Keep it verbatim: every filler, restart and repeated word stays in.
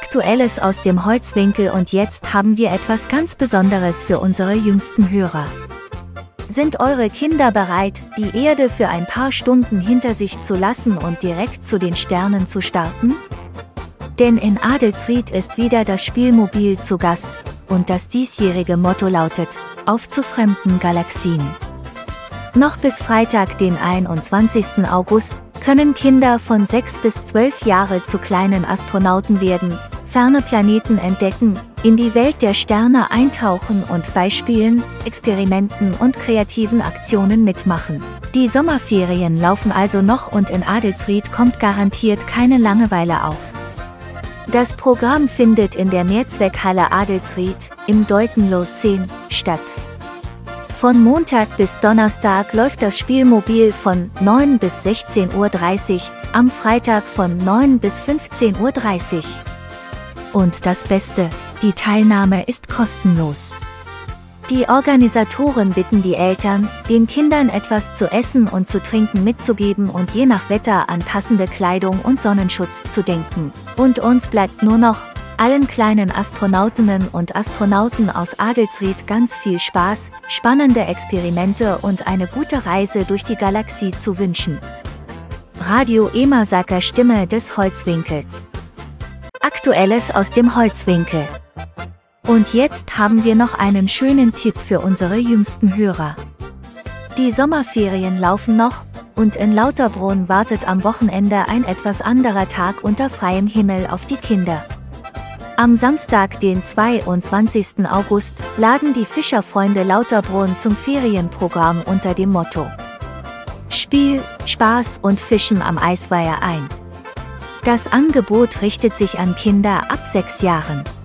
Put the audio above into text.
Aktuelles aus dem Holzwinkel und jetzt haben wir etwas ganz Besonderes für unsere jüngsten Hörer. Sind eure Kinder bereit, die Erde für ein paar Stunden hinter sich zu lassen und direkt zu den Sternen zu starten? Denn in Adelsried ist wieder das Spielmobil zu Gast und das diesjährige Motto lautet: Auf zu fremden Galaxien. Noch bis Freitag, den einundzwanzigsten August, können Kinder von sechs bis zwölf Jahre zu kleinen Astronauten werden, ferne Planeten entdecken, in die Welt der Sterne eintauchen und bei Spielen, Experimenten und kreativen Aktionen mitmachen. Die Sommerferien laufen also noch und in Adelsried kommt garantiert keine Langeweile auf. Das Programm findet in der Mehrzweckhalle Adelsried im Deutenloh zehn statt. Von Montag bis Donnerstag läuft das Spielmobil von neun bis sechzehn Uhr dreißig, am Freitag von neun bis fünfzehn Uhr dreißig. Und das Beste: die Teilnahme ist kostenlos. Die Organisatoren bitten die Eltern, den Kindern etwas zu essen und zu trinken mitzugeben und je nach Wetter an passende Kleidung und Sonnenschutz zu denken. Und uns bleibt nur noch, allen kleinen Astronautinnen und Astronauten aus Adelsried ganz viel Spaß, spannende Experimente und eine gute Reise durch die Galaxie zu wünschen. Radio Emasaker, Stimme des Holzwinkels. Aktuelles aus dem Holzwinkel. Und jetzt haben wir noch einen schönen Tipp für unsere jüngsten Hörer. Die Sommerferien laufen noch, und in Lauterbrunn wartet am Wochenende ein etwas anderer Tag unter freiem Himmel auf die Kinder. Am Samstag, den zweiundzwanzigsten August, laden die Fischerfreunde Lauterbrunn zum Ferienprogramm unter dem Motto Spiel, Spaß und Fischen am Eisweiher ein. Das Angebot richtet sich an Kinder ab sechs Jahren.